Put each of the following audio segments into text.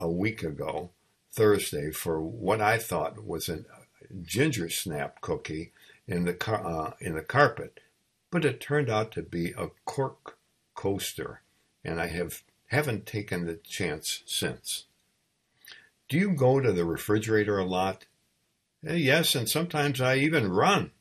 a week ago, Thursday, for what I thought was a ginger snap cookie in the carpet, but it turned out to be a cork coaster, and I haven't taken the chance since. Do you go to the refrigerator a lot? Yes, and sometimes I even run.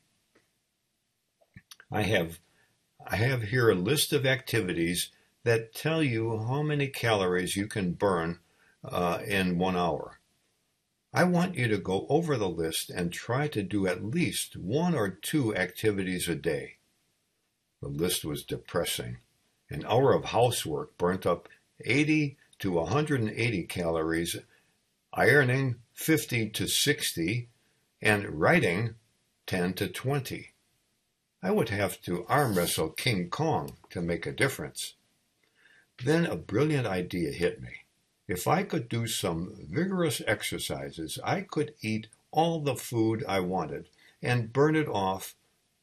I have here a list of activities that tell you how many calories you can burn in 1 hour. I want you to go over the list and try to do at least 1 or 2 activities a day. The list was depressing. An hour of housework burnt up 80 to 180 calories, ironing 50 to 60, and writing 10 to 20. I would have to arm wrestle King Kong to make a difference. Then a brilliant idea hit me. If I could do some vigorous exercises, I could eat all the food I wanted and burn it off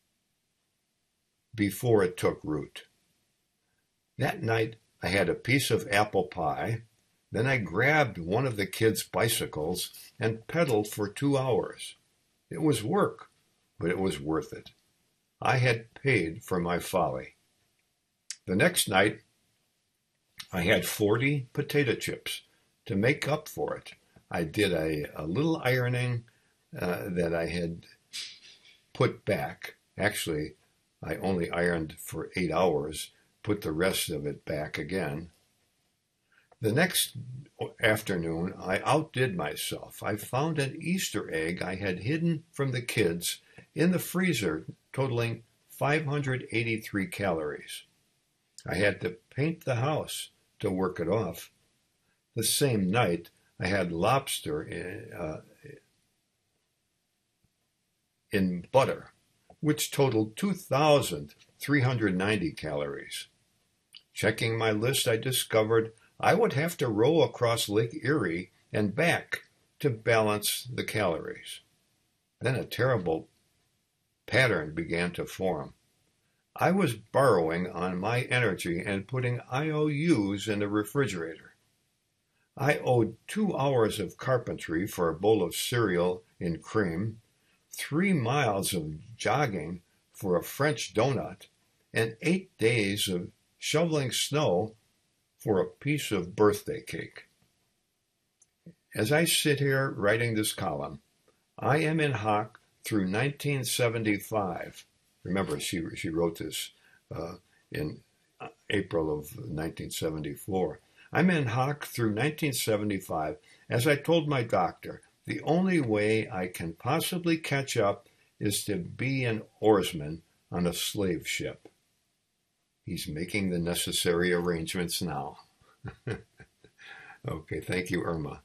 before it took root. That night, I had a piece of apple pie. Then I grabbed one of the kids' bicycles and pedaled for 2 hours. It was work, but it was worth it. I had paid for my folly. The next night, I had 40 potato chips to make up for it. I did a little ironing that I had put back. Actually, I only ironed for 8 hours, put the rest of it back again. The next afternoon, I outdid myself. I found an Easter egg I had hidden from the kids in the freezer, totaling 583 calories. I had to paint the house to work it off. The same night, I had lobster in butter, which totaled 2,390 calories. Checking my list, I discovered I would have to row across Lake Erie and back to balance the calories. Then a terrible pattern began to form. I was borrowing on my energy and putting IOUs in the refrigerator. I owed 2 hours of carpentry for a bowl of cereal in cream, 3 miles of jogging for a French donut, and 8 days of shoveling snow for a piece of birthday cake. As I sit here writing this column, I am in hock through 1975. Remember, she wrote this in April of 1974. I'm in hock through 1975. As I told my doctor, the only way I can possibly catch up is to be an oarsman on a slave ship. He's making the necessary arrangements now. Okay, thank you, Irma.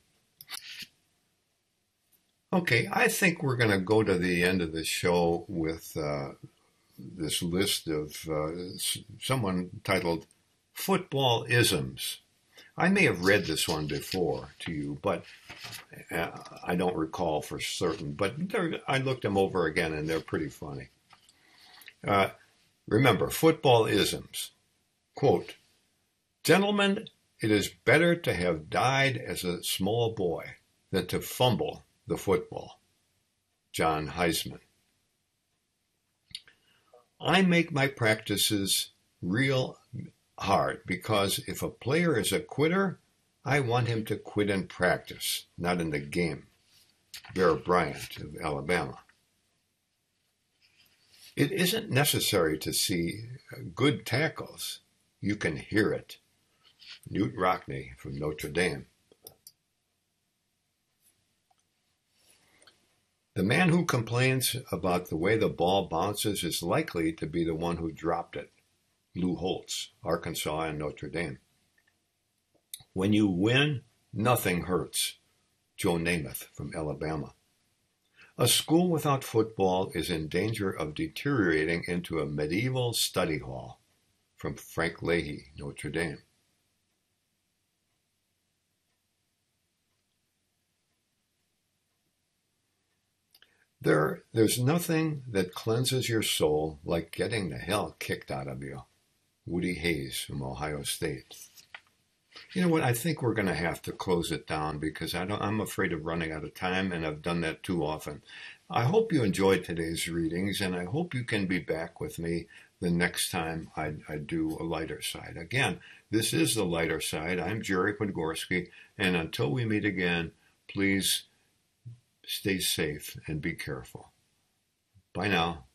Okay, I think we're going to go to the end of the show with this list of someone titled Football Isms. I may have read this one before to you, but I don't recall for certain. But I looked them over again, and they're pretty funny. Remember, football isms. Quote, "Gentlemen, it is better to have died as a small boy than to fumble the football." John Heisman. I make my practices real hard because if a player is a quitter, I want him to quit in practice, not in the game. Bear Bryant of Alabama. It isn't necessary to see good tackles. You can hear it. Newt Rockne from Notre Dame. The man who complains about the way the ball bounces is likely to be the one who dropped it. Lou Holtz, Arkansas and Notre Dame. When you win, nothing hurts. Joe Namath from Alabama. A school without football is in danger of deteriorating into a medieval study hall. From Frank Leahy, Notre Dame. There's nothing that cleanses your soul like getting the hell kicked out of you. Woody Hayes from Ohio State. You know what? I think we're going to have to close it down because I'm afraid of running out of time, and I've done that too often. I hope you enjoyed today's readings, and I hope you can be back with me the next time I do a lighter side. Again, this is the lighter side. I'm Jerry Podgorski, and until we meet again, please stay safe and be careful. Bye now.